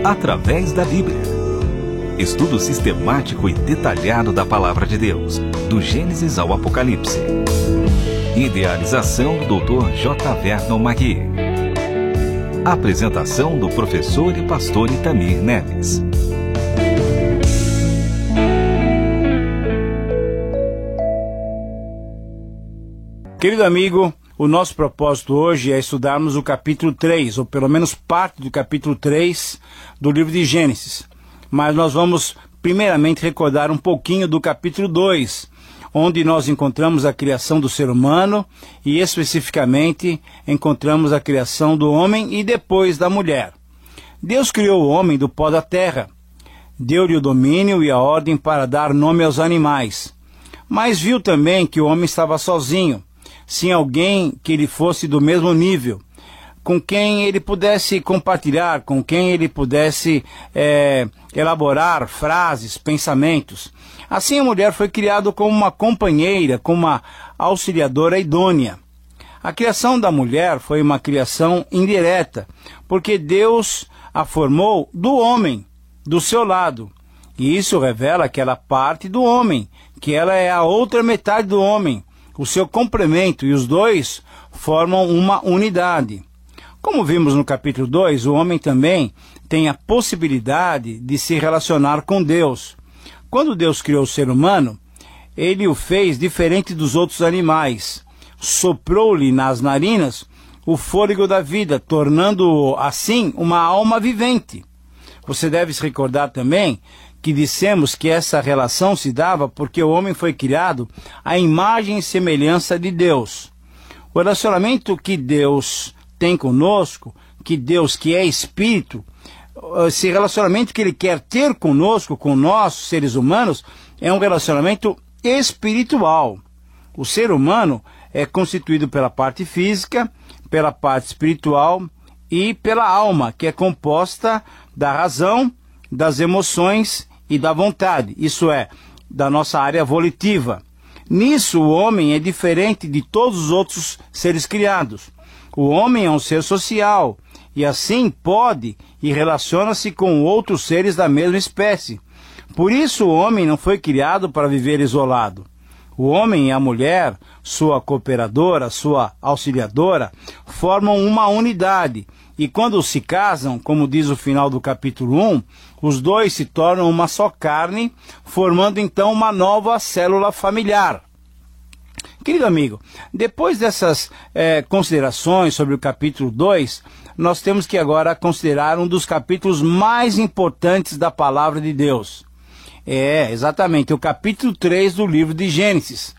através da Bíblia. Estudo sistemático e detalhado da Palavra de Deus, do Gênesis ao Apocalipse. Idealização do Dr. J. Vernon Magui. Apresentação do professor e pastor Itamir Neves. Querido amigo, o nosso propósito hoje é estudarmos o capítulo 3, ou pelo menos parte do capítulo 3 do livro de Gênesis. Mas nós vamos primeiramente recordar um pouquinho do capítulo 2, onde nós encontramos a criação do ser humano e especificamente encontramos a criação do homem e depois da mulher. Deus criou o homem do pó da terra, deu-lhe o domínio e a ordem para dar nome aos animais, mas viu também que o homem estava sozinho, sem alguém que ele fosse do mesmo nível, com quem ele pudesse compartilhar, com quem ele pudesse elaborar frases, pensamentos. Assim a mulher foi criada como uma companheira, como uma auxiliadora idônea. A criação da mulher foi uma criação indireta, porque Deus a formou do homem, do seu lado. E isso revela que ela parte do homem, que ela é a outra metade do homem, o seu complemento, e os dois formam uma unidade. Como vimos no capítulo 2, o homem também tem a possibilidade de se relacionar com Deus. Quando Deus criou o ser humano, ele o fez diferente dos outros animais. Soprou-lhe nas narinas o fôlego da vida, tornando-o assim uma alma vivente. Você deve se recordar também que dissemos que essa relação se dava porque o homem foi criado à imagem e semelhança de Deus. O relacionamento que Deus tem conosco, que Deus que é Espírito, esse relacionamento que Ele quer ter conosco, com nós, seres humanos, é um relacionamento espiritual. O ser humano é constituído pela parte física, pela parte espiritual e pela alma, que é composta da razão, das emoções e da vontade, isso é, da nossa área volitiva. Nisso o homem é diferente de todos os outros seres criados. O homem é um ser social e assim pode e relaciona-se com outros seres da mesma espécie. Por isso o homem não foi criado para viver isolado. O homem e a mulher, sua cooperadora, sua auxiliadora, formam uma unidade. E quando se casam, como diz o final do capítulo 1, os dois se tornam uma só carne, formando então uma nova célula familiar. Querido amigo, depois dessas considerações sobre o capítulo 2, nós temos que agora considerar um dos capítulos mais importantes da palavra de Deus. Exatamente, o capítulo 3 do livro de Gênesis.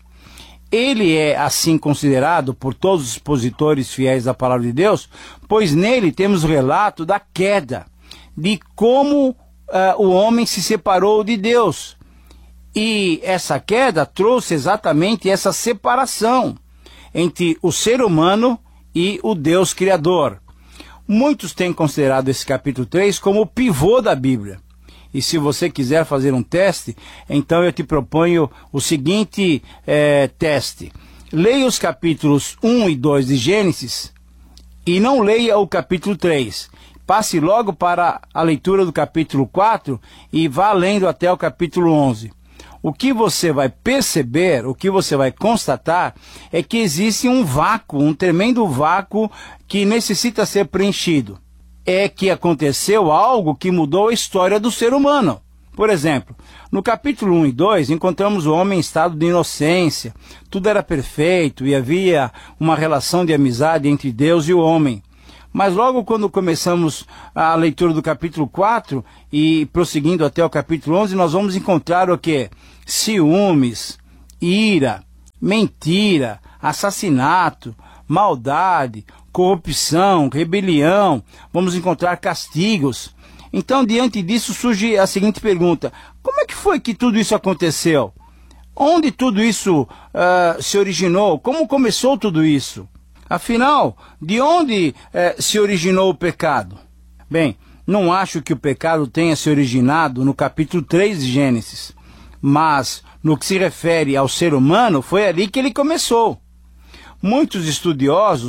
Ele é assim considerado por todos os expositores fiéis da palavra de Deus, pois nele temos o relato da queda, de como o homem se separou de Deus. E essa queda trouxe exatamente essa separação entre o ser humano e o Deus Criador. Muitos têm considerado esse capítulo 3 como o pivô da Bíblia. E se você quiser fazer um teste, então eu te proponho o seguinte teste. Leia os capítulos 1 e 2 de Gênesis e não leia o capítulo 3. Passe logo para a leitura do capítulo 4 e vá lendo até o capítulo 11. O que você vai perceber, o que você vai constatar, é que existe um vácuo, um tremendo vácuo que necessita ser preenchido. É que aconteceu algo que mudou a história do ser humano. Por exemplo, no capítulo 1 e 2, encontramos o homem em estado de inocência. Tudo era perfeito e havia uma relação de amizade entre Deus e o homem. Mas logo quando começamos a leitura do capítulo 4 e prosseguindo até o capítulo 11, nós vamos encontrar o quê? Ciúmes, ira, mentira, assassinato, maldade, corrupção, rebelião, vamos encontrar castigos. Então, diante disso, surge a seguinte pergunta: como é que foi que tudo isso aconteceu? Onde tudo isso se originou? Como começou tudo isso? Afinal, de onde se originou o pecado? Bem, não acho que o pecado tenha se originado no capítulo 3 de Gênesis, mas no que se refere ao ser humano, foi ali que ele começou. Muitos estudiosos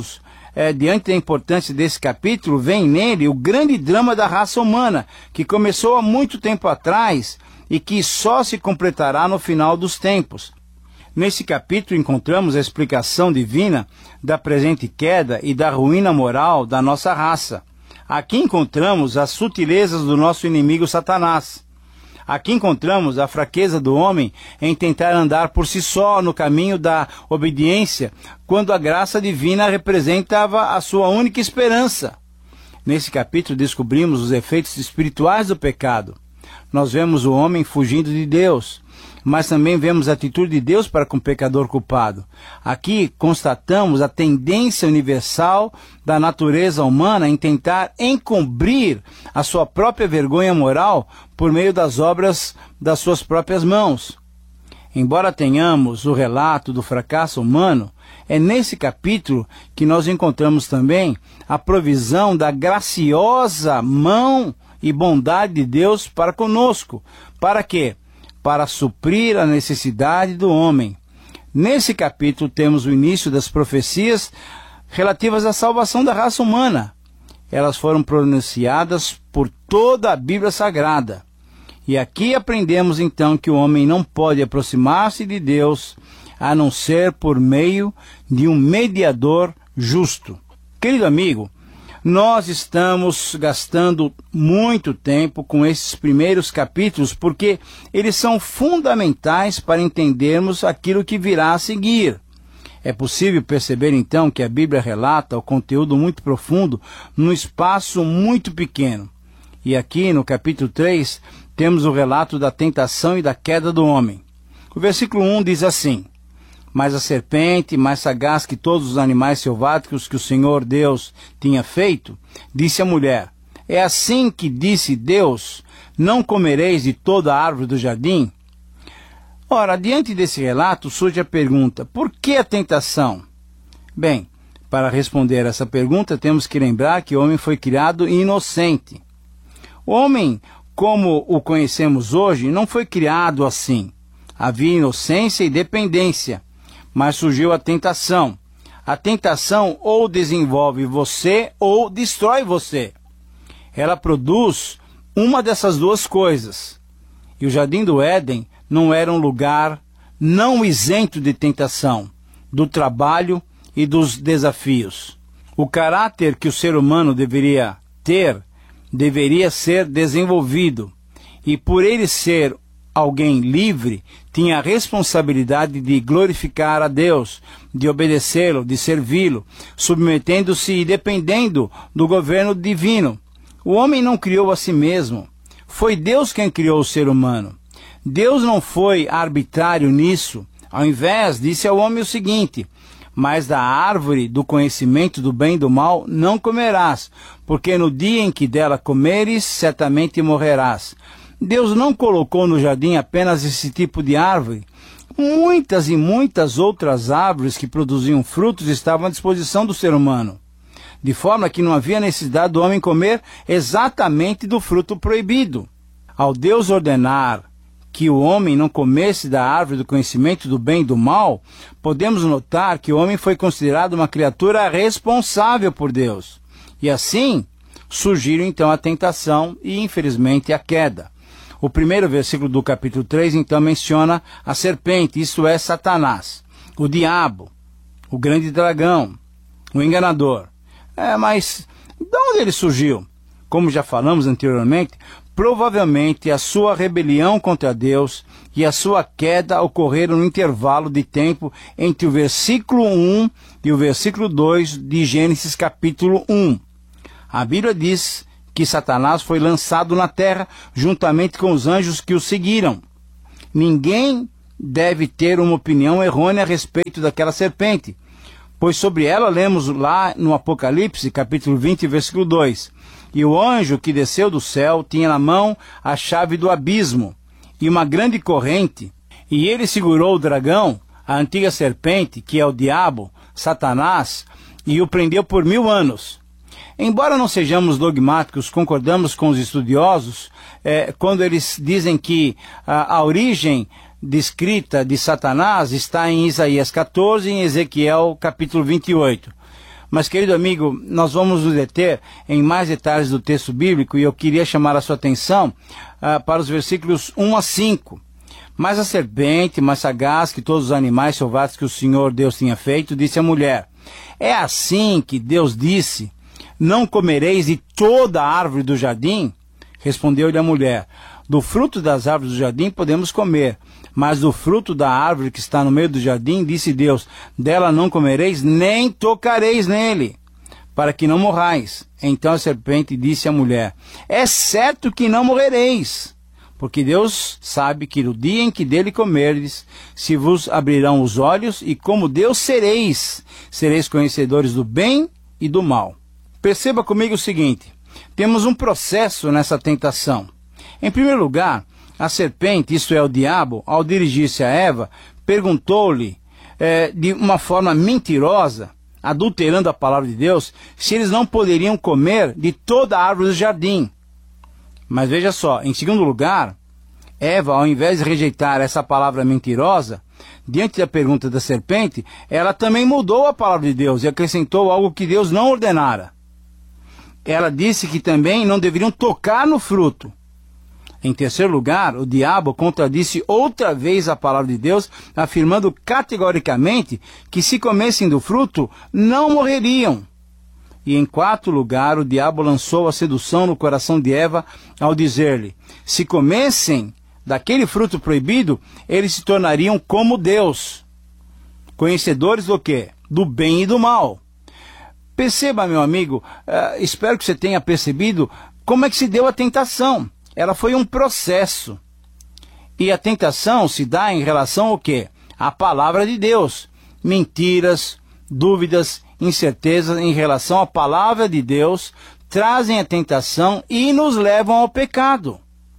diante da importância desse capítulo, vem nele o grande drama da raça humana, que começou há muito tempo atrás e que só se completará no final dos tempos. Nesse capítulo encontramos a explicação divina da presente queda e da ruína moral da nossa raça. Aqui encontramos as sutilezas do nosso inimigo Satanás. Aqui encontramos a fraqueza do homem em tentar andar por si só no caminho da obediência, quando a graça divina representava a sua única esperança. Nesse capítulo descobrimos os efeitos espirituais do pecado. Nós vemos o homem fugindo de Deus, mas também vemos a atitude de Deus para com o pecador culpado. Aqui constatamos a tendência universal da natureza humana em tentar encobrir a sua própria vergonha moral por meio das obras das suas próprias mãos. Embora tenhamos o relato do fracasso humano, é nesse capítulo que nós encontramos também a provisão da graciosa mão e bondade de Deus para conosco. Para quê? Para suprir a necessidade do homem. Nesse capítulo temos o início das profecias relativas à salvação da raça humana. Elas foram pronunciadas por toda a Bíblia Sagrada. E aqui aprendemos então que o homem não pode aproximar-se de Deus a não ser por meio de um mediador justo. Querido amigo, nós estamos gastando muito tempo com esses primeiros capítulos porque eles são fundamentais para entendermos aquilo que virá a seguir. É possível perceber então que a Bíblia relata o conteúdo muito profundo num espaço muito pequeno. E aqui no capítulo 3 temos o relato da tentação e da queda do homem. O versículo 1 diz assim: Mas a serpente, mais sagaz que todos os animais selváticos que o Senhor Deus tinha feito, disse à mulher: É assim que disse Deus, não comereis de toda a árvore do jardim? Ora, diante desse relato surge a pergunta: por que a tentação? Bem, para responder essa pergunta temos que lembrar que o homem foi criado inocente. O homem, como o conhecemos hoje, não foi criado assim. Havia inocência e dependência. Mas surgiu a tentação. A tentação ou desenvolve você ou destrói você. Ela produz uma dessas duas coisas. E o Jardim do Éden não era um lugar não isento de tentação, do trabalho e dos desafios. O caráter que o ser humano deveria ter deveria ser desenvolvido. E por ele ser alguém livre, tinha a responsabilidade de glorificar a Deus, de obedecê-lo, de servi-lo, submetendo-se e dependendo do governo divino. O homem não criou a si mesmo. Foi Deus quem criou o ser humano. Deus não foi arbitrário nisso. Ao invés, disse ao homem o seguinte: Mas da árvore do conhecimento do bem e do mal não comerás, porque no dia em que dela comeres, certamente morrerás. Deus não colocou no jardim apenas esse tipo de árvore. Muitas e muitas outras árvores que produziam frutos estavam à disposição do ser humano, de forma que não havia necessidade do homem comer exatamente do fruto proibido. Ao Deus ordenar que o homem não comesse da árvore do conhecimento do bem e do mal, podemos notar que o homem foi considerado uma criatura responsável por Deus. E assim surgiram então a tentação e, infelizmente, a queda. O primeiro versículo do capítulo 3, então, menciona a serpente, isto é, Satanás, o diabo, o grande dragão, o enganador. Mas de onde ele surgiu? Como já falamos anteriormente, provavelmente a sua rebelião contra Deus e a sua queda ocorreram no intervalo de tempo entre o versículo 1 e o versículo 2 de Gênesis capítulo 1. A Bíblia diz que Satanás foi lançado na terra juntamente com os anjos que o seguiram. Ninguém deve ter uma opinião errônea a respeito daquela serpente, pois sobre ela lemos lá no Apocalipse, capítulo 20, versículo 2. E o anjo que desceu do céu tinha na mão a chave do abismo e uma grande corrente, e ele segurou o dragão, a antiga serpente, que é o diabo, Satanás, e o prendeu por 1000 anos. Embora não sejamos dogmáticos, concordamos com os estudiosos quando eles dizem que a origem descrita de Satanás está em Isaías 14 e em Ezequiel capítulo 28. Mas, querido amigo, nós vamos nos deter em mais detalhes do texto bíblico e eu queria chamar a sua atenção para os versículos 1 a 5. Mas a serpente, mais sagaz que todos os animais selvagens que o Senhor Deus tinha feito, disse à mulher: é assim que Deus disse, não comereis de toda a árvore do jardim? Respondeu-lhe a mulher: do fruto das árvores do jardim podemos comer, mas do fruto da árvore que está no meio do jardim, disse Deus, dela não comereis, nem tocareis nele, para que não morrais. Então a serpente disse à mulher: é certo que não morrereis, porque Deus sabe que no dia em que dele comerdes, se vos abrirão os olhos, e como Deus sereis conhecedores do bem e do mal. Perceba comigo o seguinte, temos um processo nessa tentação. Em primeiro lugar, a serpente, isto é, o diabo, ao dirigir-se a Eva, perguntou-lhe de uma forma mentirosa, adulterando a palavra de Deus, se eles não poderiam comer de toda a árvore do jardim. Mas veja só, em segundo lugar, Eva, ao invés de rejeitar essa palavra mentirosa, diante da pergunta da serpente, ela também mudou a palavra de Deus e acrescentou algo que Deus não ordenara. Ela disse que também não deveriam tocar no fruto. Em terceiro lugar, o diabo contradisse outra vez a palavra de Deus, afirmando categoricamente que se comessem do fruto, não morreriam. E em quarto lugar, o diabo lançou a sedução no coração de Eva ao dizer-lhe: se comessem daquele fruto proibido, eles se tornariam como Deus, conhecedores do quê? Do bem e do mal. Perceba, meu amigo, espero que você tenha percebido como é que se deu a tentação. Ela foi um processo. E a tentação se dá em relação ao quê? À palavra de Deus. Mentiras, dúvidas, incertezas em relação à palavra de Deus trazem a tentação e nos levam ao pecado.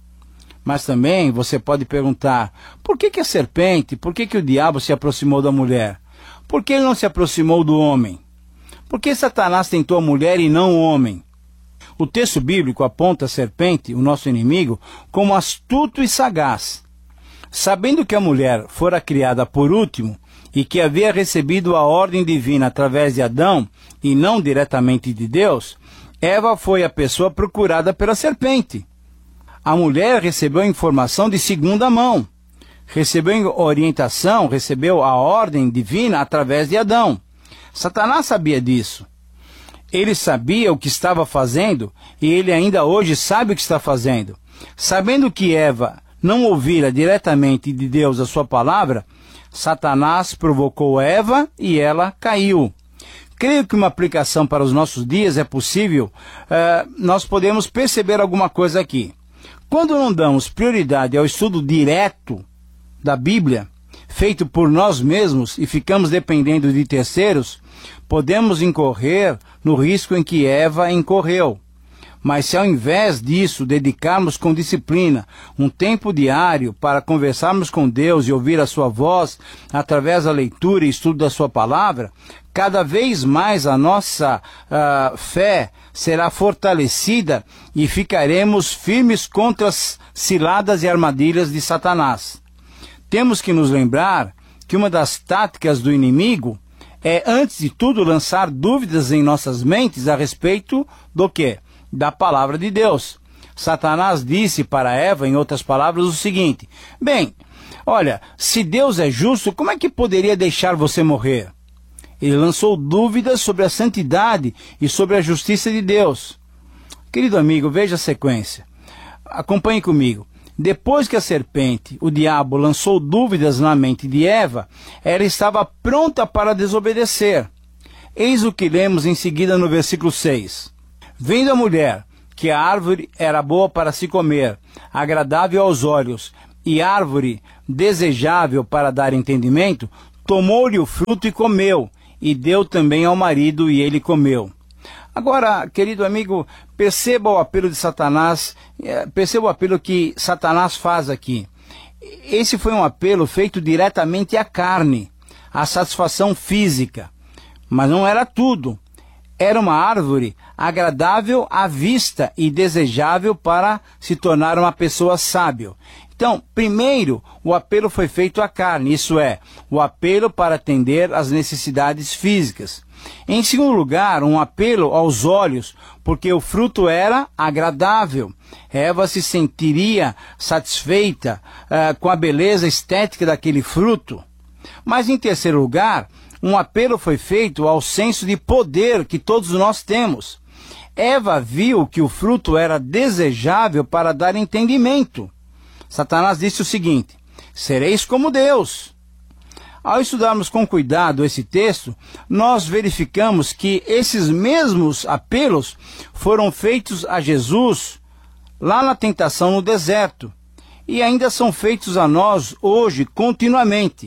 Mas também você pode perguntar, por que a serpente, por que o diabo se aproximou da mulher? Por que ele não se aproximou do homem? Por que Satanás tentou a mulher e não o homem? O texto bíblico aponta a serpente, o nosso inimigo, como astuto e sagaz. Sabendo que a mulher fora criada por último e que havia recebido a ordem divina através de Adão e não diretamente de Deus, Eva foi a pessoa procurada pela serpente. A mulher recebeu a informação de segunda mão, recebeu orientação, recebeu a ordem divina através de Adão. Satanás sabia disso. Ele sabia o que estava fazendo e ele ainda hoje sabe o que está fazendo. Sabendo que Eva não ouvira diretamente de Deus a sua palavra, Satanás provocou Eva e ela caiu. Creio que uma aplicação para os nossos dias é possível. Nós podemos perceber alguma coisa aqui. Quando não damos prioridade ao estudo direto da Bíblia, feito por nós mesmos e ficamos dependendo de terceiros, podemos incorrer no risco em que Eva incorreu. Mas se ao invés disso dedicarmos com disciplina um tempo diário para conversarmos com Deus e ouvir a sua voz através da leitura e estudo da sua palavra, cada vez mais a nossa fé será fortalecida e ficaremos firmes contra as ciladas e armadilhas de Satanás. Temos que nos lembrar que uma das táticas do inimigo é, antes de tudo, lançar dúvidas em nossas mentes a respeito do quê? Da palavra de Deus. Satanás disse para Eva, em outras palavras, o seguinte: bem, olha, se Deus é justo, como é que poderia deixar você morrer? Ele lançou dúvidas sobre a santidade e sobre a justiça de Deus. Querido amigo, veja a sequência. Acompanhe comigo. Depois que a serpente, o diabo, lançou dúvidas na mente de Eva, ela estava pronta para desobedecer. Eis o que lemos em seguida no versículo 6. Vendo a mulher que a árvore era boa para se comer, agradável aos olhos, e árvore desejável para dar entendimento, tomou-lhe o fruto e comeu, e deu também ao marido, e ele comeu. Agora, querido amigo, perceba o apelo de Satanás, perceba o apelo que Satanás faz aqui. Esse foi um apelo feito diretamente à carne, à satisfação física. Mas não era tudo. Era uma árvore agradável à vista e desejável para se tornar uma pessoa sábia. Então, primeiro, o apelo foi feito à carne, isso é, o apelo para atender às necessidades físicas. Em segundo lugar, um apelo aos olhos, porque o fruto era agradável. Eva se sentiria satisfeita com a beleza estética daquele fruto. Mas em terceiro lugar, um apelo foi feito ao senso de poder que todos nós temos. Eva viu que o fruto era desejável para dar entendimento. Satanás disse o seguinte: sereis como Deus. Ao estudarmos com cuidado esse texto, nós verificamos que esses mesmos apelos foram feitos a Jesus lá na tentação no deserto e ainda são feitos a nós hoje continuamente.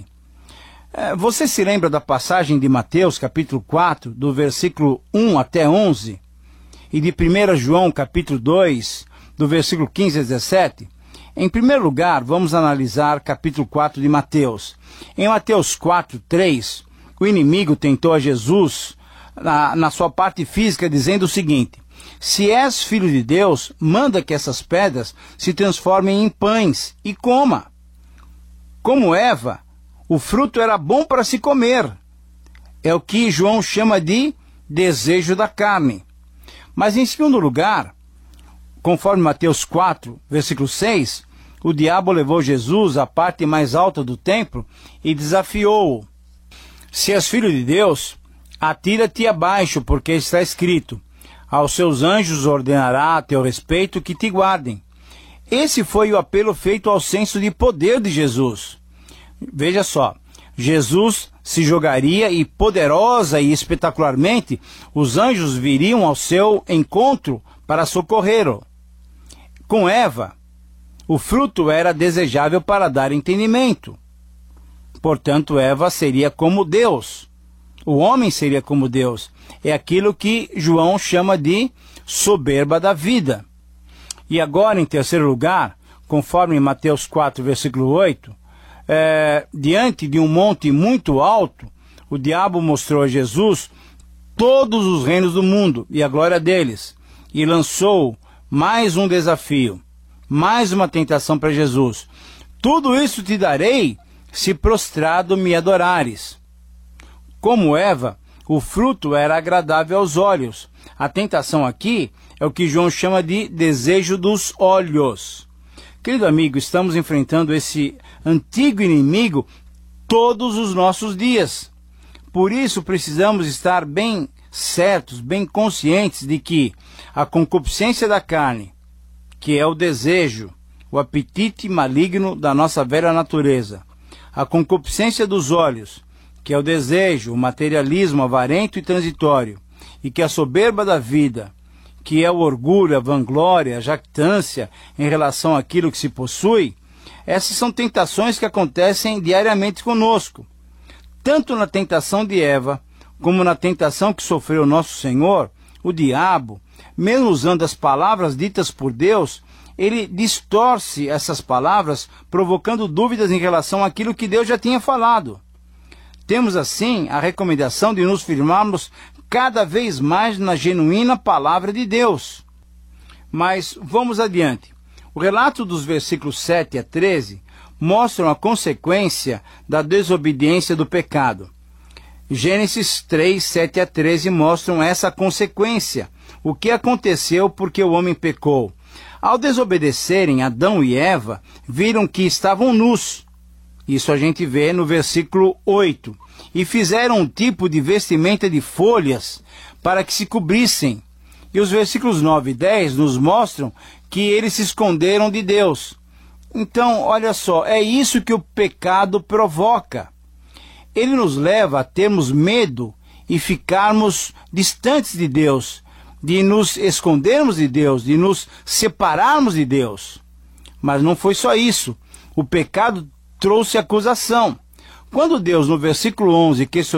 Você se lembra da passagem de Mateus, capítulo 4, do versículo 1 até 11, e de 1 João, capítulo 2, do versículo 15 a 17? Em primeiro lugar, vamos analisar capítulo 4 de Mateus. Em Mateus 4, 3, o inimigo tentou a Jesus na sua parte física, dizendo o seguinte: se és filho de Deus, manda que essas pedras se transformem em pães e coma. Como Eva, o fruto era bom para se comer. É o que João chama de desejo da carne. Mas em segundo lugar, conforme Mateus 4, versículo 6, o diabo levou Jesus à parte mais alta do templo e desafiou-o. Se és filho de Deus, atira-te abaixo, porque está escrito: aos seus anjos ordenará a teu respeito que te guardem. Esse foi o apelo feito ao senso de poder de Jesus. Veja só, Jesus se jogaria e poderosa e espetacularmente os anjos viriam ao seu encontro para socorrê-lo. Com Eva, o fruto era desejável para dar entendimento. Portanto, Eva seria como Deus. O homem seria como Deus. É aquilo que João chama de soberba da vida. E agora, em terceiro lugar, conforme Mateus 4, versículo 8, diante de um monte muito alto, o diabo mostrou a Jesus todos os reinos do mundo e a glória deles, e lançou mais um desafio, mais uma tentação para Jesus: tudo isso te darei se prostrado me adorares. Como Eva, o fruto era agradável aos olhos. A tentação aqui é o que João chama de desejo dos olhos. Querido amigo, estamos enfrentando esse antigo inimigo todos os nossos dias. Por isso precisamos estar bem certos, bem conscientes de que a concupiscência da carne, que é o desejo, o apetite maligno da nossa velha natureza, a concupiscência dos olhos, que é o desejo, o materialismo avarento e transitório, e que a soberba da vida, que é o orgulho, a vanglória, a jactância em relação àquilo que se possui, essas são tentações que acontecem diariamente conosco. Tanto na tentação de Eva, como na tentação que sofreu nosso Senhor, o diabo, mesmo usando as palavras ditas por Deus, ele distorce essas palavras, provocando dúvidas em relação àquilo que Deus já tinha falado. Temos, assim, a recomendação de nos firmarmos cada vez mais na genuína palavra de Deus. Mas vamos adiante. O relato dos versículos 7 a 13 mostram a consequência da desobediência do pecado. Gênesis 3, 7 a 13 mostram essa consequência. O que aconteceu porque o homem pecou? Ao desobedecerem, Adão e Eva viram que estavam nus. Isso a gente vê no versículo 8. E fizeram um tipo de vestimenta de folhas para que se cobrissem. E os versículos 9 e 10 nos mostram que eles se esconderam de Deus. Então, olha só, é isso que o pecado provoca. Ele nos leva a termos medo e ficarmos distantes de Deus, de nos escondermos de Deus, de nos separarmos de Deus. Mas não foi só isso. O pecado trouxe acusação. Quando Deus, no versículo 11, questionou